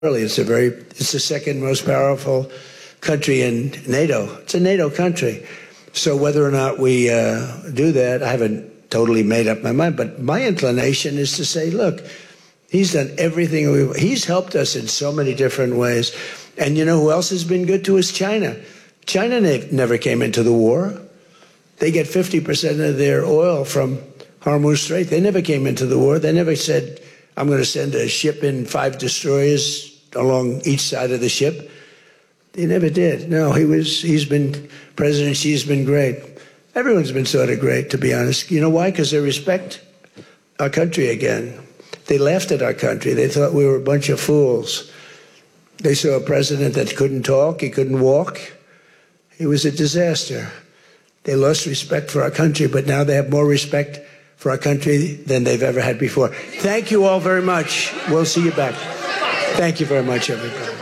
It's the second most powerful country in NATO. It's a NATO country. So whether or not we do that, I haven't totally made up my mind. But my inclination is to say, look, he's done everything. He's helped us in so many different ways. And you know who else has been good to us? China. China never came into the war. They get 50% of their oil from Hormuz Strait. They never came into the war. They never said, I'm going to send a ship in 5 destroyers along each side of the ship. They never did. No, President Xi's been great. Everyone's been sort of great, to be honest. You know why? Because they respect our country again. They laughed at our country. They thought we were a bunch of fools. They saw a president that couldn't talk, he couldn't walk. He was a disaster. They lost respect for our country, but now they have more respect for our country than they've ever had before. Thank you all very much. We'll see you back. Thank you very much, everybody.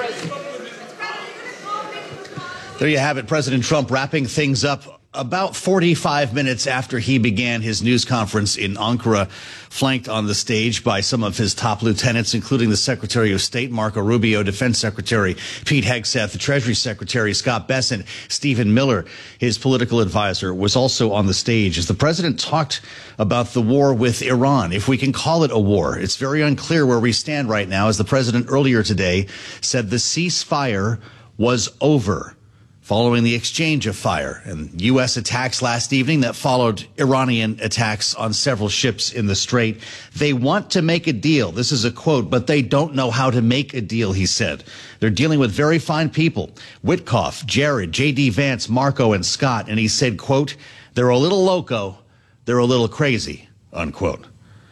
There you have it, President Trump wrapping things up about 45 minutes after he began his news conference in Ankara, flanked on the stage by some of his top lieutenants, including the Secretary of State, Marco Rubio, Defense Secretary Pete Hegseth, the Treasury Secretary, Scott Bessent, Stephen Miller, his political advisor, was also on the stage as the president talked about the war with Iran, if we can call it a war. It's very unclear where we stand right now, as the president earlier today said the ceasefire was over, following the exchange of fire and U.S. attacks last evening that followed Iranian attacks on several ships in the Strait. They want to make a deal. This is a quote, but they don't know how to make a deal, he said. They're dealing with very fine people, Witkoff, Jared, J.D. Vance, Marco, and Scott. And he said, quote, they're a little loco, they're a little crazy, unquote.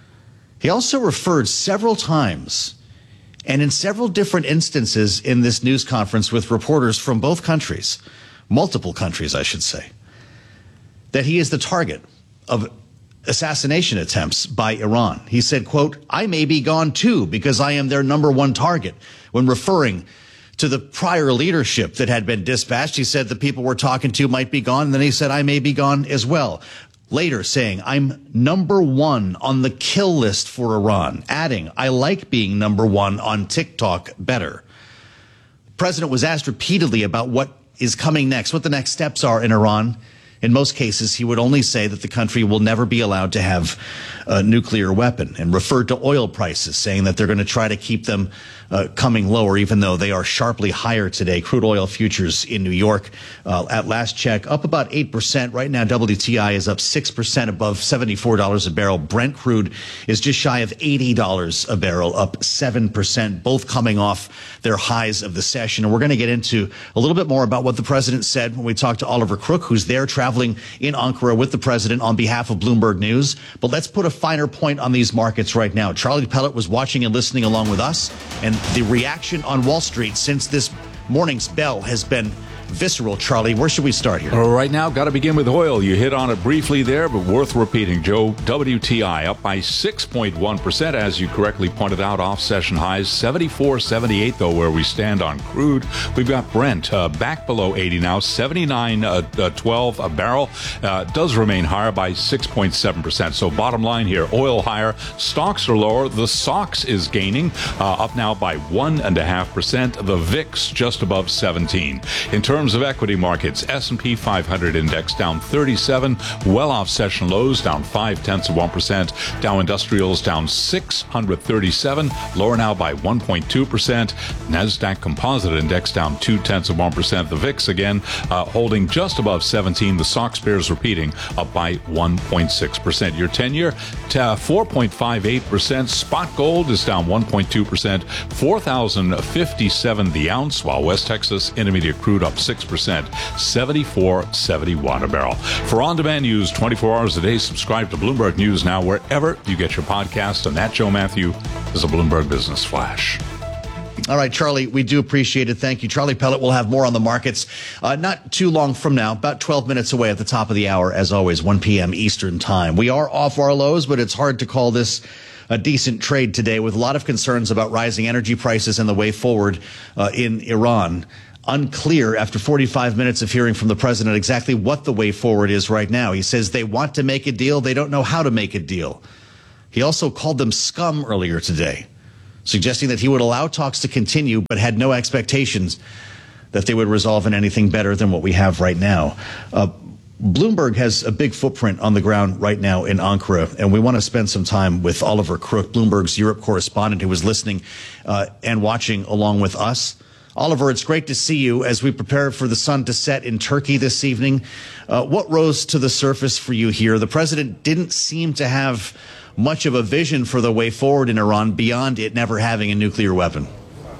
He also referred several times and in several different instances in this news conference with reporters from both countries, multiple countries, I should say, that he is the target of assassination attempts by Iran. He said, quote, I may be gone too because I am their number one target. When referring to the prior leadership that had been dispatched, he said the people we're talking to might be gone. And then he said, I may be gone as well. Later saying, I'm number one on the kill list for Iran, adding, I like being number one on TikTok better. The president was asked repeatedly about what is coming next, what the next steps are in Iran. In most cases, he would only say that the country will never be allowed to have a nuclear weapon, and referred to oil prices, saying that they're going to try to keep them coming lower, even though they are sharply higher today. Crude oil futures in New York at last check up about 8%. Right now, WTI is up 6% above $74 a barrel. Brent crude is just shy of $80 a barrel, up 7%, both coming off their highs of the session. And we're going to get into a little bit more about what the president said when we talk to Oliver Crook, who's there traveling in Ankara with the president on behalf of Bloomberg News. But let's put a finer point on these markets right now. Charlie Pellet was watching and listening along with us, and the reaction on Wall Street since this morning's bell has been visceral. Charlie, where should we start here? Right now, got to begin with oil. You hit on it briefly there, but worth repeating, Joe. WTI up by 6.1%, as you correctly pointed out, off session highs. 74.78, though, where we stand on crude. We've got Brent back below 80 now, 79.12 a barrel. Does remain higher by 6.7%. So bottom line here, oil higher, stocks are lower. The SOX is gaining, up now by 1.5%. The VIX just above 17. In terms of equity markets, S&P 500 index down 37, well off session lows, down 0.5%. Dow Industrials down 637, lower now by 1.2%. Nasdaq Composite Index down 0.2%. The VIX again holding just above 17. The SOX pairs repeating, up by 1.6%. Your 10-year 4.58%. Spot gold is down 1.2%, 4,057 the ounce, while West Texas Intermediate crude up 6%, 74.71 a barrel. For on-demand news 24 hours a day, subscribe to Bloomberg News now wherever you get your podcast. And that, Joe Matthew, is a Bloomberg Business Flash. All right, Charlie, we do appreciate it. Thank you. Charlie Pellet will have more on the markets not too long from now, about 12 minutes away at the top of the hour, as always, 1 p.m. Eastern time. We are off our lows, but it's hard to call this a decent trade today, with a lot of concerns about rising energy prices and the way forward in Iran. Unclear after 45 minutes of hearing from the president exactly what the way forward is right now. He says they want to make a deal. They don't know how to make a deal. He also called them scum earlier today. suggesting that he would allow talks to continue, but had no expectations that they would resolve in anything better than what we have right now. Bloomberg has a big footprint on the ground right now in Ankara, and we want to spend some time with Oliver Crook, Bloomberg's Europe correspondent, who was listening and watching along with us. Oliver, it's great to see you as we prepare for the sun to set in Turkey this evening. What rose to the surface for you here? The president didn't seem to have much of a vision for the way forward in Iran beyond it never having a nuclear weapon.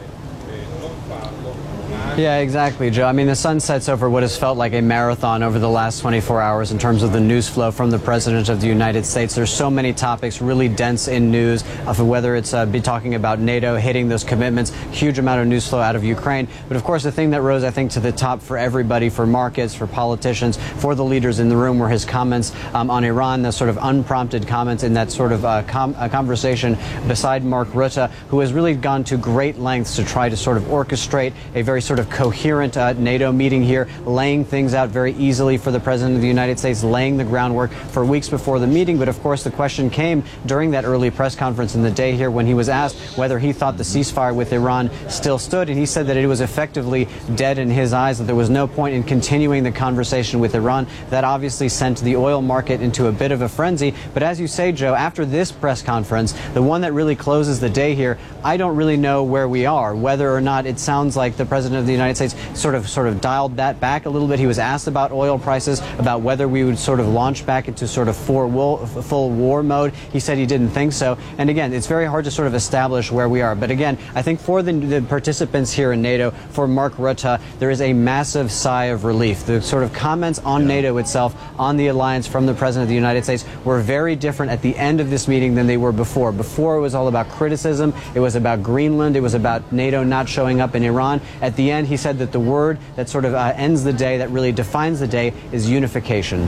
Yeah, exactly, Joe. I mean, the sun sets over what has felt like a marathon over the last 24 hours in terms of the news flow from the President of the United States. There's so many topics really dense in news, whether it's be talking about NATO, hitting those commitments, huge amount of news flow out of Ukraine. But of course, the thing that rose, I think, to the top for everybody, for markets, for politicians, for the leaders in the room were his comments on Iran, the sort of unprompted comments in that sort of conversation beside Mark Rutte, who has really gone to great lengths to try to sort of orchestrate a very sort of coherent NATO meeting here, laying things out very easily for the President of the United States, laying the groundwork for weeks before the meeting. But of course, the question came during that early press conference in the day here when he was asked whether he thought the ceasefire with Iran still stood. And he said that it was effectively dead in his eyes, that there was no point in continuing the conversation with Iran. That obviously sent the oil market into a bit of a frenzy. But as you say, Joe, after this press conference, the one that really closes the day here, I don't really know where we are, whether or not it sounds like the President of the United States sort of dialed that back a little bit. He was asked about oil prices, about whether we would sort of launch back into sort of full war mode. He said he didn't think so. And again, it's very hard to sort of establish where we are. But again, I think for the participants here in NATO, for Mark Rutte, there is a massive sigh of relief. The sort of comments on NATO itself, on the alliance from the President of the United States were very different at the end of this meeting than they were before. Before, it was all about criticism. It was about Greenland. It was about NATO not showing up in Iran. At the end, he said that the word that sort of ends the day, that really defines the day, is unification.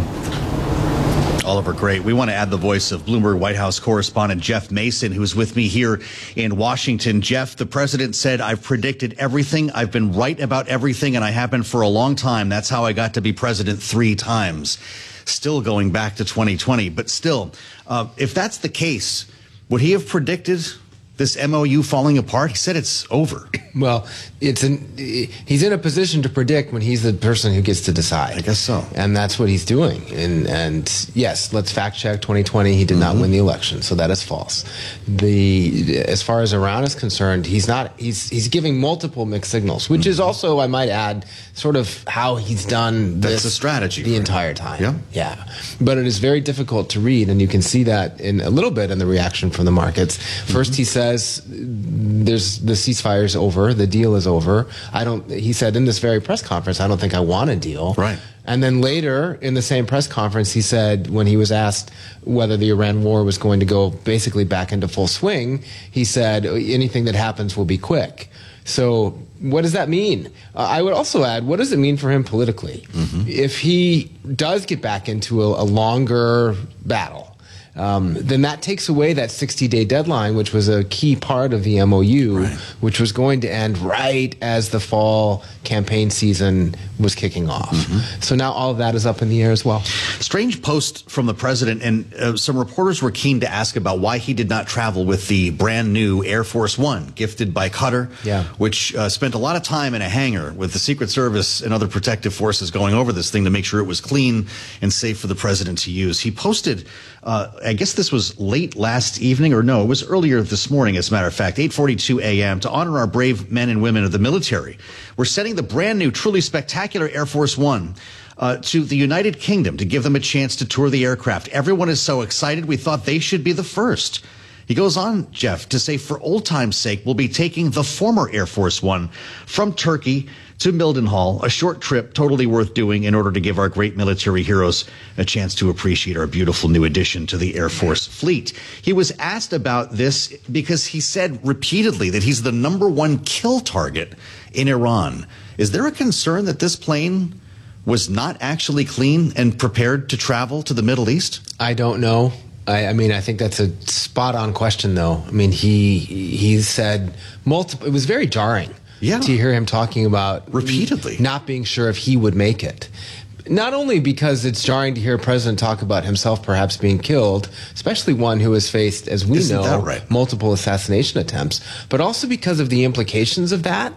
Oliver, great. We want to add the voice of Bloomberg White House correspondent Jeff Mason, who's with me here in Washington. Jeff, the president said, I've predicted everything. I've been right about everything, and I have been for a long time. That's how I got to be president 3 times. Still going back to 2020. But still, if that's the case, would he have predicted this MOU falling apart? He said it's over. Well, he's in a position to predict when he's the person who gets to decide. I guess so. And that's what he's doing. And yes, let's fact check 2020. He did not win the election, so that is false. As far as Iran is concerned, he's giving multiple mixed signals, which is also, I might add, sort of how he's done this. That's a strategy the entire time. Yeah. Yeah. But it is very difficult to read, and you can see that in a little bit in the reaction from the markets. First, he says there's the ceasefire's over, the deal is over. He said in this very press conference, I don't think I want a deal. Right. And then later in the same press conference, he said, when he was asked whether the Iran war was going to go basically back into full swing, he said anything that happens will be quick. So what does that mean? I would also add, what does it mean for him politically? If he does get back into a longer battle, then that takes away that 60-day deadline, which was a key part of the MOU, right, which was going to end right as the fall campaign season was kicking off. So now all of that is up in the air as well. Strange post from the president, and some reporters were keen to ask about why he did not travel with the brand new Air Force One, gifted by Qatar, which spent a lot of time in a hangar with the Secret Service and other protective forces going over this thing to make sure it was clean and safe for the president to use. He posted, I guess this was late last evening, or no, it was earlier this morning, as a matter of fact, 8:42 a.m., to honor our brave men and women of the military. We're sending the brand new, truly spectacular Air Force One to the United Kingdom to give them a chance to tour the aircraft. Everyone is so excited, we thought they should be the first. He goes on, Jeff, to say, for old time's sake, we'll be taking the former Air Force One from Turkey to Mildenhall, a short trip totally worth doing in order to give our great military heroes a chance to appreciate our beautiful new addition to the Air Force fleet. He was asked about this because he said repeatedly that he's the #1 kill target in Iran. Is there a concern that this plane was not actually clean and prepared to travel to the Middle East? I don't know. I mean, I think that's a spot-on question, though. I mean, he said multiple. It was very jarring to hear him talking about repeatedly not being sure if he would make it. Not only because it's jarring to hear a president talk about himself perhaps being killed, especially one who has faced, as we Isn't know, that right? multiple assassination attempts, but also because of the implications of that.